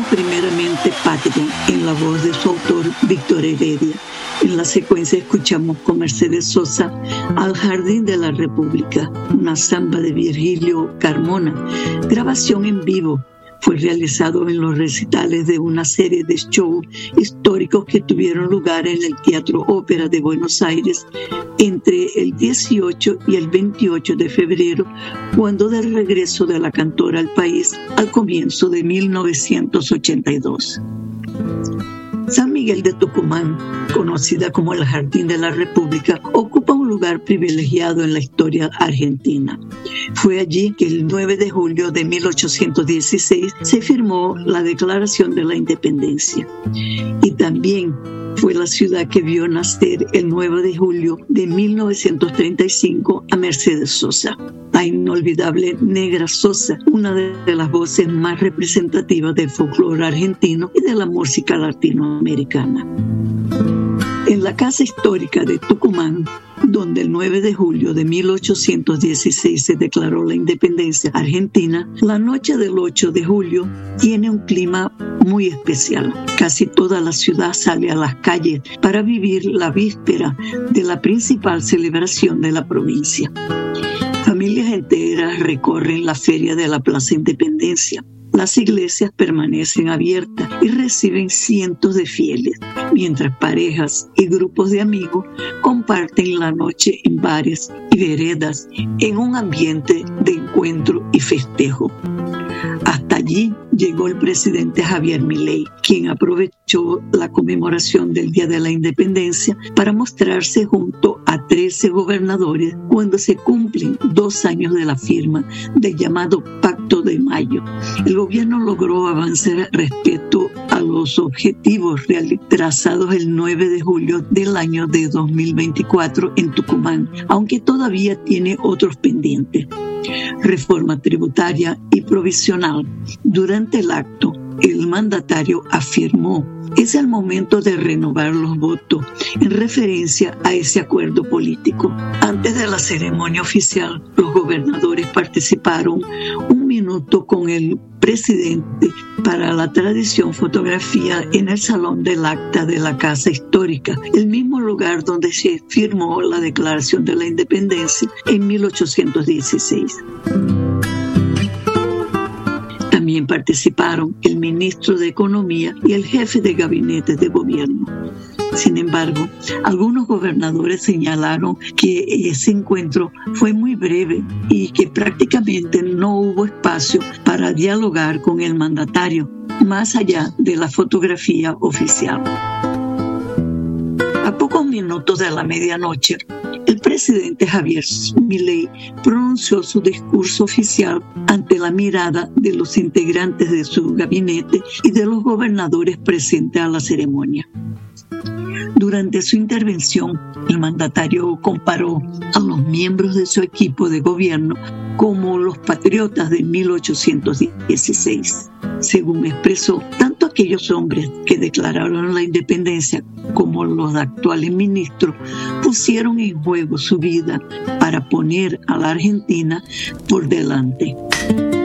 primeramente Patria, en la voz de su autor Víctor Heredia. En la secuencia escuchamos con Mercedes Sosa Al Jardín de la República, una samba de Virgilio Carmona, grabación en vivo. Fue realizado en los recitales de una serie de shows históricos que tuvieron lugar en el Teatro Ópera de Buenos Aires entre el 18 y el 28 de febrero, cuando del regreso de la cantora al país al comienzo de 1982. San Miguel de Tucumán, conocida como el Jardín de la República, ocupa un lugar privilegiado en la historia argentina. Fue allí que el 9 de julio de 1816 se firmó la Declaración de la Independencia. Y también fue la ciudad que vio nacer el 9 de julio de 1935 a Mercedes Sosa, la inolvidable Negra Sosa, una de las voces más representativas del folclore argentino y de la música latinoamericana. En la Casa Histórica de Tucumán, donde el 9 de julio de 1816 se declaró la independencia argentina, la noche del 8 de julio tiene un clima muy especial. Casi toda la ciudad sale a las calles para vivir la víspera de la principal celebración de la provincia. Familias enteras recorren la feria de la Plaza Independencia. Las iglesias permanecen abiertas y reciben cientos de fieles, mientras parejas y grupos de amigos comparten la noche en bares y veredas en un ambiente de encuentro y festejo. Hasta allí llegó el presidente Javier Milei, quien aprovechó la conmemoración del Día de la Independencia para mostrarse junto a 13 gobernadores cuando se cumplen 2 años de la firma del llamado Pacto de Mayo. El gobierno logró avanzar respecto a los objetivos trazados el 9 de julio del año de 2024 en Tucumán, aunque todavía tiene otros pendientes. Reforma tributaria y provisional. Durante el acto, el mandatario afirmó: es el momento de renovar los votos, en referencia a ese acuerdo político. Antes de la ceremonia oficial, los gobernadores participaron 1 minuto con el presidente para la tradición fotografía en el Salón del Acta de la Casa Histórica, el mismo lugar donde se firmó la Declaración de la Independencia en 1816. También participaron el ministro de Economía y el jefe de gabinete de gobierno. Sin embargo, algunos gobernadores señalaron que ese encuentro fue muy breve y que prácticamente no hubo espacio para dialogar con el mandatario, más allá de la fotografía oficial. A pocos minutos de la medianoche, el presidente Javier Milei pronunció su discurso oficial ante la mirada de los integrantes de su gabinete y de los gobernadores presentes a la ceremonia. Durante su intervención, el mandatario comparó a los miembros de su equipo de gobierno como los patriotas de 1816. Según expresó, tanto aquellos hombres que declararon la independencia como los actuales ministros pusieron en juego su vida para poner a la Argentina por delante.